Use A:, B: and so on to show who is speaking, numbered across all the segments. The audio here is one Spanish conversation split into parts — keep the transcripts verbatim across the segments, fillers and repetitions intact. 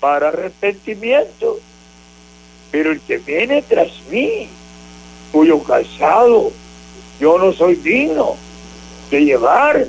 A: para arrepentimiento. Pero el que viene tras mí, cuyo calzado yo no soy digno de llevar,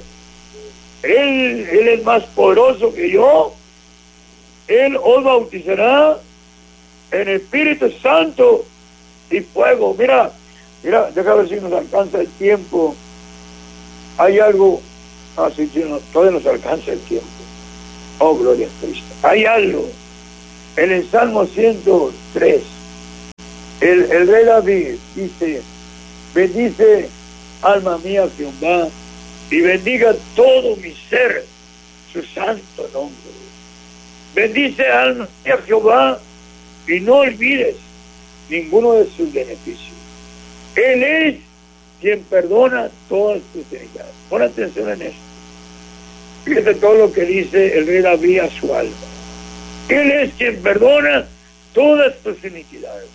A: él, él es más poderoso que yo. Él os bautizará en Espíritu Santo y fuego. Mira, mira, déjame ver si nos alcanza el tiempo. Hay algo, así que no, todavía nos alcanza el tiempo. Oh, gloria a Cristo. Hay algo en el Salmo ciento tres. El, el rey David dice: bendice alma mía Jehová, y bendiga todo mi ser su santo nombre. Bendice alma mía Jehová, y no olvides ninguno de sus beneficios. Él es quien perdona todas tus iniquidades. Pon atención en esto. Fíjate todo lo que dice el rey David a su alma. Él es quien perdona todas tus iniquidades.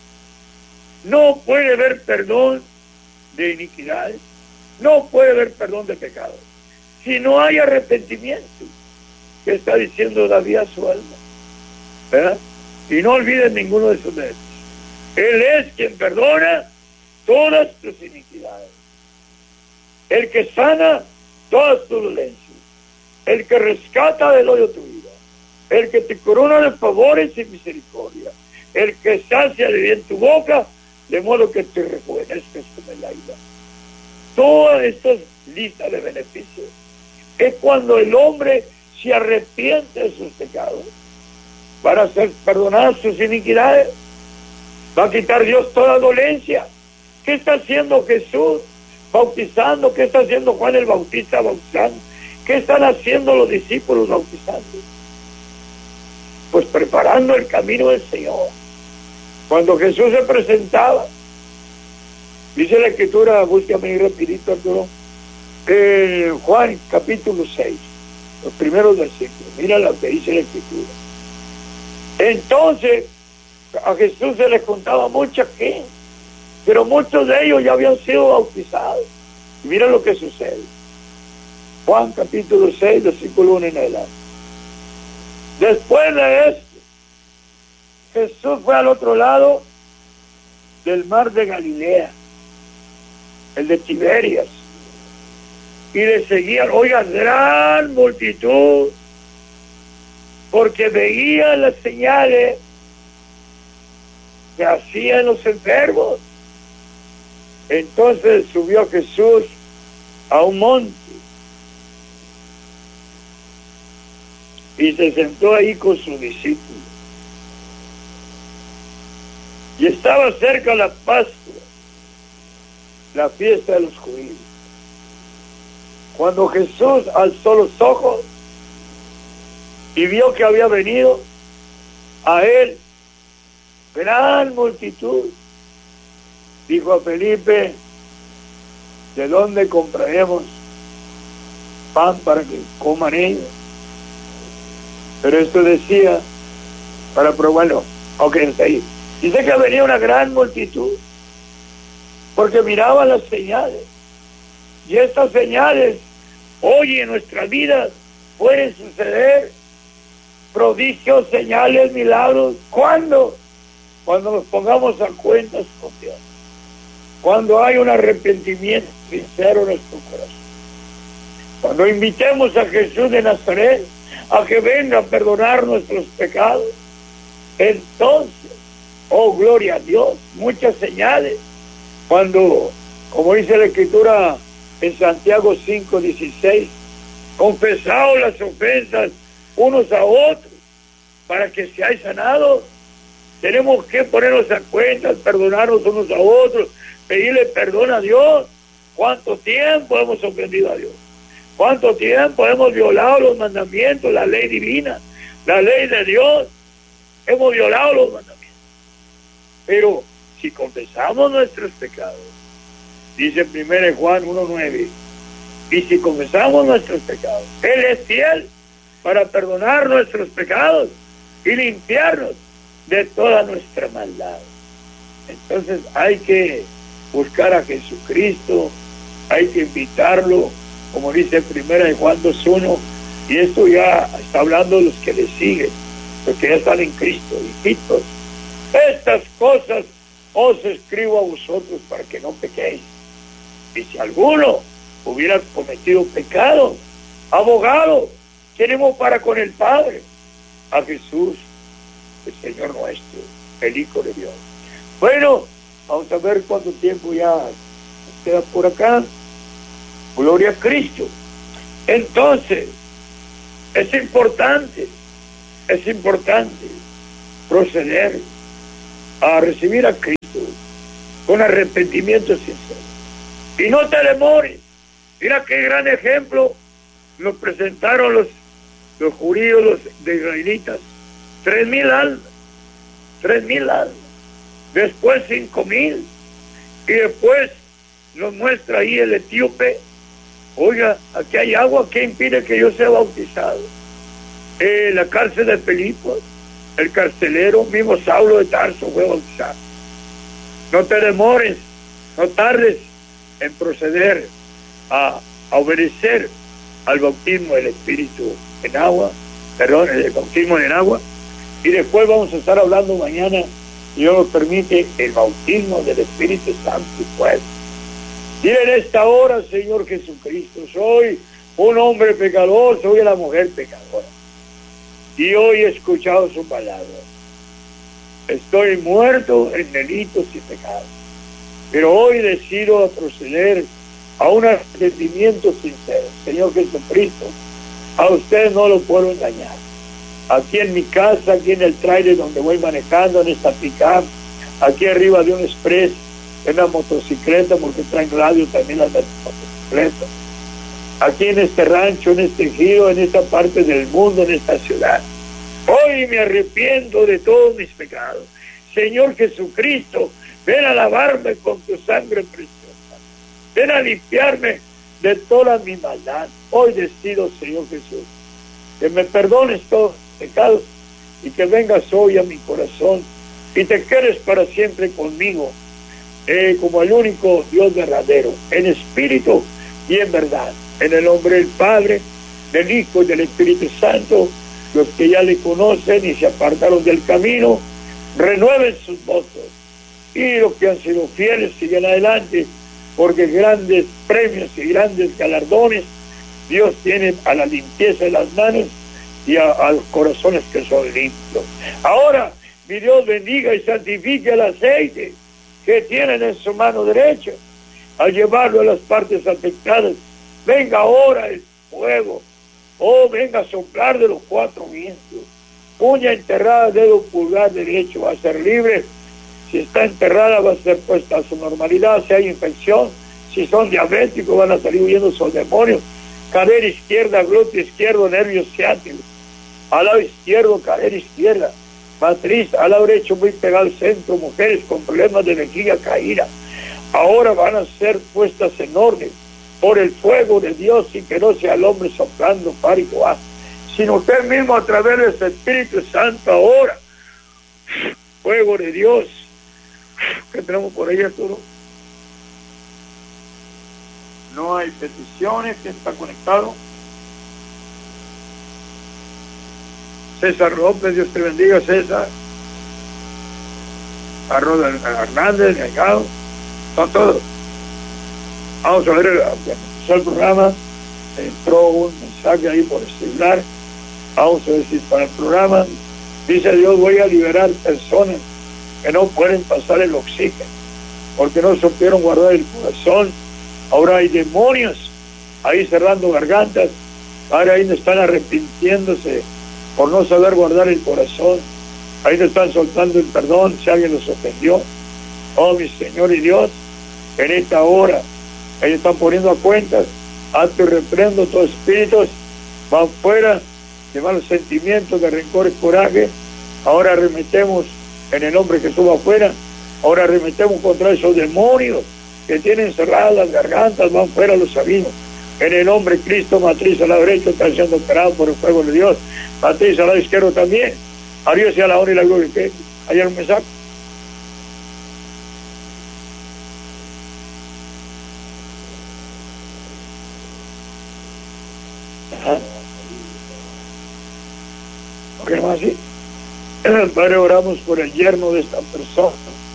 A: No puede haber perdón de iniquidades, no puede haber perdón de pecados si no hay arrepentimiento. ¿Qué está diciendo David a su alma? ¿Verdad? Y no olvides ninguno de sus beneficios. Él es quien perdona todas tus iniquidades, el que sana todas tus dolencias, el que rescata del hoyo tu vida, el que te corona de favores y misericordia, el que sacia de bien tu boca, de modo que te rejuvenezcas como el águila. Todas estas listas de beneficios es cuando el hombre se arrepiente de sus pecados para ser perdonadas sus iniquidades. Va a quitar Dios toda dolencia. ¿Qué está haciendo Jesús bautizando? ¿Qué está haciendo Juan el Bautista bautizando? ¿Qué están haciendo los discípulos bautizando? Pues preparando el camino del Señor. Cuando Jesús se presentaba, dice la Escritura, búscame ahí rapidito, Arturo, en Juan capítulo seis, los primeros versículos, mira lo que dice la Escritura. Entonces, a Jesús se le contaba mucha gente, pero muchos de ellos ya habían sido bautizados. Y mira lo que sucede. Juan capítulo seis, versículo uno en adelante. Después de esto, Jesús fue al otro lado del mar de Galilea, el de Tiberias, y le seguían, oiga, gran multitud, porque veían las señales que hacían los enfermos. Entonces subió Jesús a un monte y se sentó ahí con sus discípulos. Y estaba cerca la Pascua, la fiesta de los judíos. Cuando Jesús alzó los ojos y vio que había venido a él gran multitud, dijo a Felipe: ¿de dónde compraremos pan para que coman ellos? Pero esto decía para probarlo. Ok, está ahí. Dice que venía una gran multitud porque miraban las señales, y estas señales hoy en nuestra vida pueden suceder, prodigios, señales, milagros. ¿Cuándo? Cuando nos pongamos a cuentas con Dios, cuando hay un arrepentimiento sincero en nuestro corazón, cuando invitemos a Jesús de Nazaret a que venga a perdonar nuestros pecados. Entonces, oh, gloria a Dios, muchas señales. Cuando, como dice la Escritura en Santiago cinco dieciséis, confesaos las ofensas unos a otros para que seáis sanados. Tenemos que ponernos a cuentas, perdonarnos unos a otros, pedirle perdón a Dios. ¿Cuánto tiempo hemos ofendido a Dios? ¿Cuánto tiempo hemos violado los mandamientos, la ley divina, la ley de Dios? Hemos violado los mandamientos. Pero si confesamos nuestros pecados, dice primero Juan uno nueve, y si confesamos nuestros pecados, Él es fiel para perdonar nuestros pecados y limpiarnos de toda nuestra maldad. Entonces hay que buscar a Jesucristo, hay que invitarlo, como dice primera de Juan dos uno, y esto ya está hablando de los que le siguen, los que ya están en Cristo, hijitos, estas cosas os escribo a vosotros para que no pequéis. Y si alguno hubiera cometido pecado, abogado tenemos para con el Padre, a Jesús, el Señor nuestro, el Hijo de Dios. Bueno, vamos a ver cuánto tiempo ya nos queda por acá. Gloria a Cristo. Entonces, es importante, es importante proceder a recibir a Cristo con arrepentimiento sincero. Y no te demores. Mira qué gran ejemplo nos presentaron los, los judíos, los de israelitas. Tres mil almas, tres mil almas. Después cinco mil. Y después nos muestra ahí el etíope. Oiga, aquí hay agua, ¿qué impide que yo sea bautizado? Eh, la cárcel de Filipos, el carcelero, mismo Saulo de Tarso fue bautizado. No te demores, no tardes en proceder a, a obedecer al bautismo del Espíritu en agua, perdón, el bautismo en agua, y después vamos a estar hablando mañana, si Dios nos permite, el bautismo del Espíritu Santo y fuego. Y en esta hora, Señor Jesucristo, soy un hombre pecador, soy la mujer pecadora. Y hoy he escuchado su palabra. Estoy muerto en delitos y pecados. Pero hoy decido proceder a un arrepentimiento sincero. Señor Jesucristo, a usted no lo puedo engañar. Aquí en mi casa, aquí en el trailer donde voy manejando, en esta pick-up, aquí arriba de un express, en una motocicleta, porque traen radio también las motocicletas. Aquí en este rancho, en este giro, en esta parte del mundo, en esta ciudad. Hoy me arrepiento de todos mis pecados. Señor Jesucristo, ven a lavarme con tu sangre preciosa. Ven a limpiarme de toda mi maldad. Hoy decido, Señor Jesús, que me perdones todos mis pecados y que vengas hoy a mi corazón y te quedes para siempre conmigo. Eh, como el único Dios verdadero, en espíritu y en verdad, en el nombre del Padre, del Hijo y del Espíritu Santo. Los que ya le conocen y se apartaron del camino, renueven sus votos, y los que han sido fieles siguen adelante, porque grandes premios y grandes galardones Dios tiene a la limpieza de las manos y a, a los corazones que son limpios. Ahora, mi Dios bendiga y santifique el aceite que tienen en su mano derecha, al llevarlo a las partes afectadas. Venga ahora el fuego, oh, venga a soplar de los cuatro vientos. Uña enterrada, dedo pulgar derecho va a ser libre. Si está enterrada va a ser puesta a su normalidad. Si hay infección, si son diabéticos van a salir huyendo esos demonios. Cadera izquierda, glúteo izquierdo, nervio ciático. Al lado izquierdo, cadera izquierda. Matriz, al lado derecho muy pegado al centro. Mujeres con problemas de vejiga caída, ahora van a ser puestas en orden por el fuego de Dios, y que no sea el hombre soplando párico, sino usted mismo a través de ese Espíritu Santo. Ahora, fuego de Dios. ¿Qué tenemos por ahí, Arturo? No hay peticiones. ¿Quién está conectado? César López, Dios te bendiga, César. Arroz Hernández, Delgado, son todos. Vamos a ver, empezó el programa, entró un mensaje ahí por el celular. Vamos a decir para el programa, dice Dios, voy a liberar personas que no pueden pasar el oxígeno, porque no supieron guardar el corazón. Ahora hay demonios ahí cerrando gargantas, ahora ahí no están arrepintiéndose por no saber guardar el corazón, ahí no están soltando el perdón si alguien los ofendió. Oh, mi Señor y Dios, en esta hora ellos están poniendo a cuentas, alto y reprendo todos espíritus, van fuera de malos sentimientos, de rencor y coraje. Ahora arremetemos en el nombre de Jesús va afuera. Ahora arremetemos contra esos demonios que tienen cerradas las gargantas, van fuera los sabinos. En el nombre de Cristo, matriz al lado derecho está siendo operado por el fuego de Dios, matriz al lado izquierdo también. A Dios sea la honra y la gloria. ¿Qué? ¿Hay un mensaje? Ajá. ¿No queremos así? Padre, oramos por el yerno de esta persona,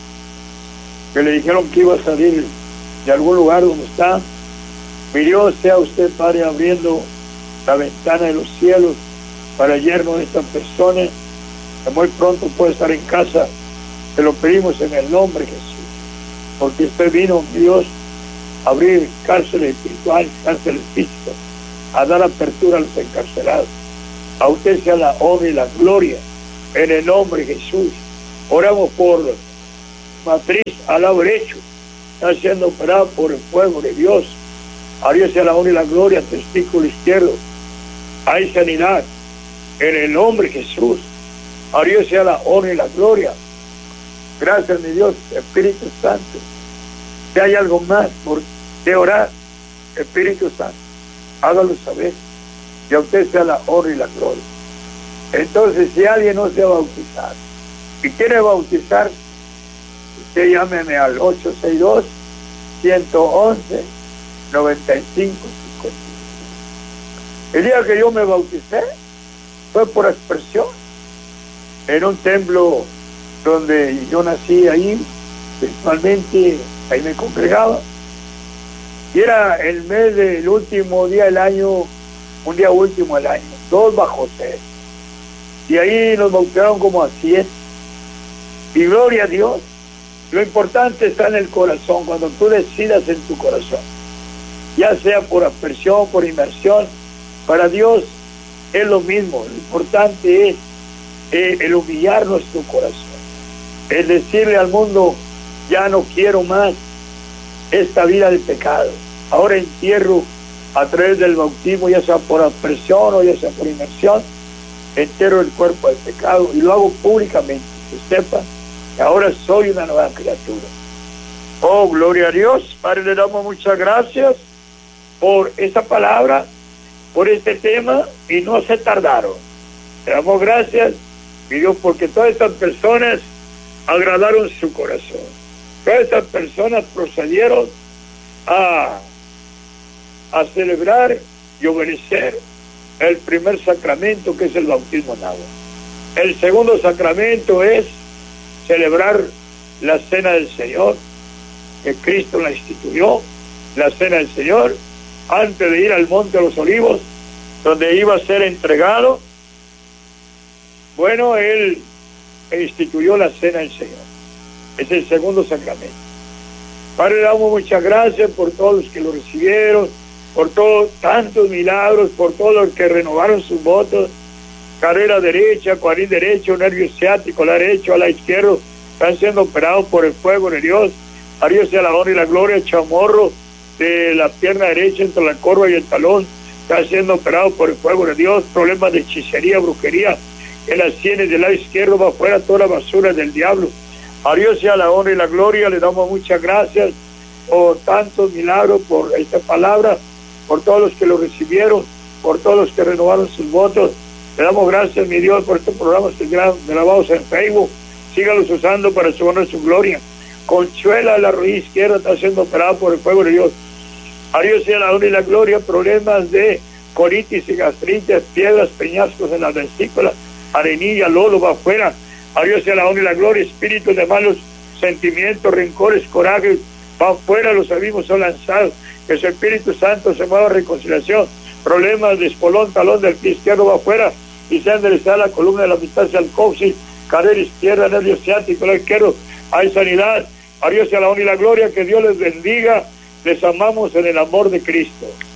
A: que le dijeron que iba a salir de algún lugar donde está. Mi Dios, sea usted, Padre, abriendo la ventana de los cielos para el yerno de esta persona, que muy pronto puede estar en casa. Te lo pedimos en el nombre de Jesús, porque usted vino, mi Dios, a abrir cárceles espirituales, cárceles físicas, a dar apertura a los encarcelados. A usted sea la honra y la gloria en el nombre de Jesús. Oramos por matriz al lado derecho, está siendo operada por el fuego de Dios. A Dios sea la honra y la gloria, testículo izquierdo. Hay sanidad en el nombre de Jesús. A Dios sea la honra y la gloria. Gracias, mi Dios, Espíritu Santo. Si hay algo más por de orar, Espíritu Santo, hágalo saber. Y a usted sea la honra y la gloria. Entonces, si alguien no se ha bautizado y quiere bautizar, usted llámeme al ocho seis dos, uno uno uno, nueve cinco cinco. El día que yo me bauticé fue por aspersión en un templo donde yo nací ahí, principalmente ahí me congregaba, y era el mes del último día del año, un día último del año, dos bajo cero, y ahí nos bautizaron como a cien, y gloria a Dios. Lo importante está en el corazón, cuando tú decidas en tu corazón, ya sea por aspersión, por inmersión, para Dios es lo mismo. Lo importante es eh, el humillar nuestro corazón, es decirle al mundo, ya no quiero más esta vida de pecado, ahora entierro a través del bautismo, ya sea por aspersión o ya sea por inmersión, entierro el cuerpo del pecado y lo hago públicamente, que sepan que ahora soy una nueva criatura. Oh, gloria a Dios. Padre, le damos muchas gracias por esta palabra, por este tema, y no se tardaron. Le damos gracias, mi Dios, porque todas estas personas agradaron su corazón. Todas estas personas procedieron a, a celebrar y obedecer el primer sacramento, que es el bautismo en agua. El segundo sacramento es celebrar la cena del Señor, que Cristo la instituyó, la cena del Señor, antes de ir al Monte de los Olivos, donde iba a ser entregado. Bueno, Él instituyó la cena del Señor. Es el segundo sacramento. Padre, le damos muchas gracias por todos los que lo recibieron, por todos tantos milagros, por todos los que renovaron sus votos. Carrera derecha, cuadril derecho, nervio ciático, la derecha, a la izquierda, están siendo operados por el fuego de Dios. A Dios sea la honra y la gloria. El chamorro de la pierna derecha entre la corva y el talón está siendo operado por el fuego de Dios. Problemas de hechicería, brujería en las sienes del lado izquierdo, va afuera toda la basura del diablo. A Dios sea la honra y la gloria. Le damos muchas gracias por tantos milagros, por esta palabra, por todos los que lo recibieron, por todos los que renovaron sus votos. Le damos gracias, mi Dios, por estos programas grabados en Facebook. Sígalos usando para su honra y su gloria. Conchuela, la rodilla izquierda, está siendo operada por el fuego de Dios. A Dios sea la honra y la gloria. Problemas de colitis y gastritis, piedras, peñascos en la vesícula, arenilla, lodo, va afuera. A Dios sea la honra y la gloria. Espíritus de malos sentimientos, rencores, corajes, va afuera. Los abismos son lanzados. Que su Espíritu Santo se mueva a reconciliación. Problemas de espolón, talón del pie izquierdo, va afuera. Y se enderezada la columna de la mitad hacia el coxis, cadera izquierda, nervio ciático, la izquierdo. Hay sanidad. A Dios sea la honra y la gloria. Que Dios les bendiga. Les amamos en el amor de Cristo.